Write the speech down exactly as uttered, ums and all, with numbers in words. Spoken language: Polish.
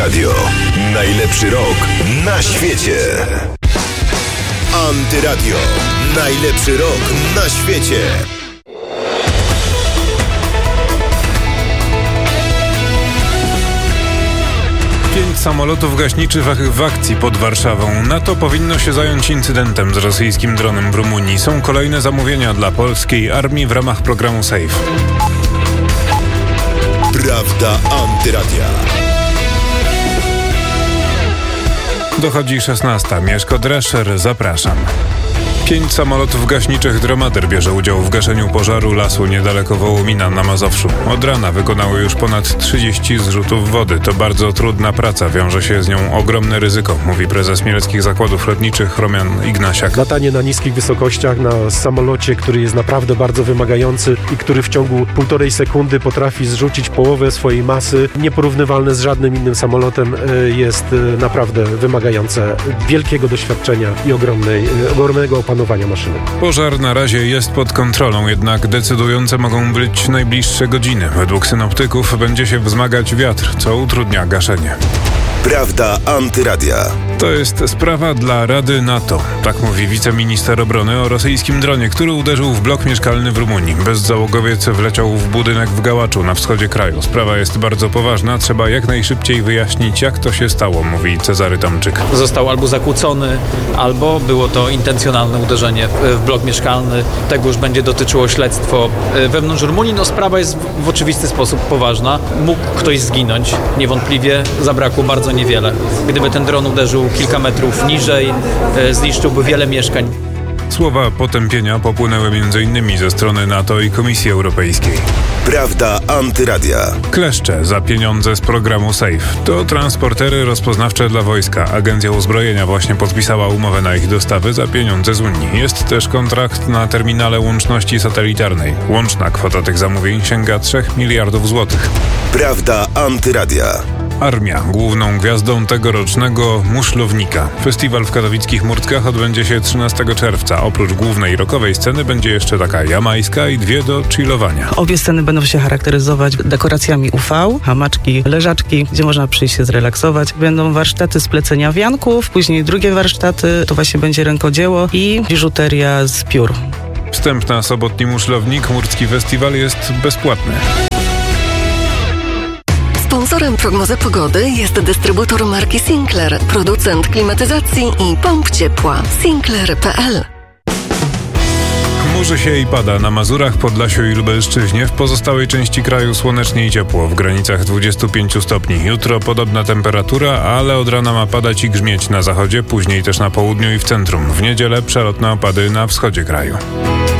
Antyradio. Najlepszy rok na świecie. Antyradio. Najlepszy rok na świecie. Pięć samolotów gaśniczych w akcji pod Warszawą. NATO powinno się zająć incydentem z rosyjskim dronem w Rumunii. Są kolejne zamówienia dla polskiej armii w ramach programu SAFE. Prawda Antyradia. Dochodzi szesnasta. Mieszko Drescher, zapraszam. Pięć samolotów gaśniczych Dromader bierze udział w gaszeniu pożaru lasu niedaleko Wołomina na Mazowszu. Od rana wykonały już ponad trzydzieści zrzutów wody. To bardzo trudna praca, wiąże się z nią ogromne ryzyko, mówi prezes Mieleckich Zakładów Lotniczych Roman Ignasiak. Latanie na niskich wysokościach na samolocie, który jest naprawdę bardzo wymagający i który w ciągu półtorej sekundy potrafi zrzucić połowę swojej masy, nieporównywalne z żadnym innym samolotem, jest naprawdę wymagające wielkiego doświadczenia i ogromnej, ogromnego opanowania maszyny. Pożar na razie jest pod kontrolą, jednak decydujące mogą być najbliższe godziny. Według synoptyków będzie się wzmagać wiatr, co utrudnia gaszenie. Prawda Antyradia. To jest sprawa dla Rady NATO. Tak mówi wiceminister obrony o rosyjskim dronie, który uderzył w blok mieszkalny w Rumunii. Bezzałogowiec wleciał w budynek w Gałaczu na wschodzie kraju. Sprawa jest bardzo poważna. Trzeba jak najszybciej wyjaśnić, jak to się stało, mówi Cezary Tomczyk. Został albo zakłócony, albo było to intencjonalne uderzenie w blok mieszkalny. Tego już będzie dotyczyło śledztwo wewnątrz Rumunii. No, sprawa jest w oczywisty sposób poważna. Mógł ktoś zginąć. Niewątpliwie zabrakło bardzo niewiele. Gdyby ten dron uderzył kilka metrów niżej, e, zniszczyłby wiele mieszkań. Słowa potępienia popłynęły między innymi ze strony NATO i Komisji Europejskiej. Prawda Antyradia. Kleszcze za pieniądze z programu SAFE. To transportery rozpoznawcze dla wojska. Agencja Uzbrojenia właśnie podpisała umowę na ich dostawy za pieniądze z Unii. Jest też kontrakt na terminale łączności satelitarnej. Łączna kwota tych zamówień sięga trzech miliardów złotych. Prawda Antyradia. Armia główną gwiazdą tegorocznego Muszlownika. Festiwal w katowickich Murtkach odbędzie się trzynastego czerwca. Oprócz głównej rockowej sceny będzie jeszcze taka jamajska i dwie do chillowania. Obie sceny będą się charakteryzować dekoracjami U V, hamaczki, leżaczki, gdzie można przyjść się zrelaksować. Będą warsztaty z plecenia wianków, później drugie warsztaty, to właśnie będzie rękodzieło i biżuteria z piór. Wstęp na sobotni Muszlownik, Murcki Festiwal jest bezpłatny. Sponsorem prognozy pogody jest dystrybutor marki Sinclair, producent klimatyzacji i pomp ciepła. Sinclair kropka p l. Chmurzy się i pada na Mazurach, Podlasiu i Lubelszczyźnie. W pozostałej części kraju słonecznie i ciepło, w granicach dwudziestu pięciu stopni. Jutro podobna temperatura, ale od rana ma padać i grzmieć na zachodzie, później też na południu i w centrum. W niedzielę przelotne opady na wschodzie kraju.